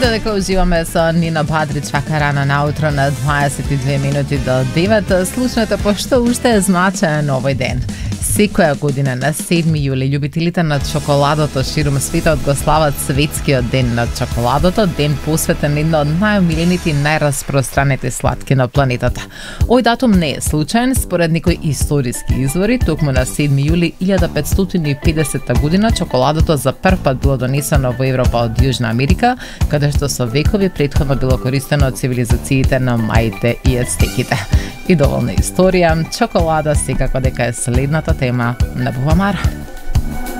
додека уживаме со Нина Бадрич вака рано наутро на 22 минути до 9, слушнете пошто уште е значаен овој ден. Секоја година на 7 јули љубителите на чоколадото ширум светот го слават светскиот ден на чоколадото, ден посветен на едно од најомилените и најраспространените сладки на планетата. Овој датум не е случаен, според некои историски извори, токму на 7 јули 1550 година чоколадото за прв пат било донесено во Европа од Јужна Америка, каде што со векови претходно било користено од цивилизациите на маите и ацтеките. И доволна историја, чоколада секако дека е следната тема на Бувамара.